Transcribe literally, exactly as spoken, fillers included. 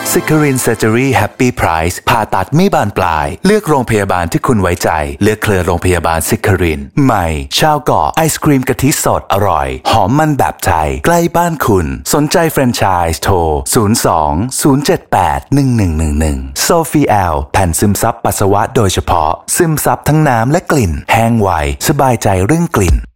ซิคารินเซอร์เจอรี่แฮปปี้ไพรส์ผ่าตัดไม่บานปลายเลือกโรงพยาบาลที่คุณไว้ใจเลือกเครือโรงพยาบาลซิคารินใหม่ชาวเกาะไอศครีมกะทิสดอร่อยหอมมันแบบไทยใกล้บ้านคุณสนใจแฟรนไชส์โทรศูนย์ สอง ศูนย์ เจ็ด แปด หนึ่ง หนึ่ง หนึ่ง หนึ่งโซฟีแอลแผ่นซึมซับปัสสาวะโดยเฉพาะซึมซับทั้งน้ำและกลิ่นแห้งไวสบายใจเรื่องกลิ่น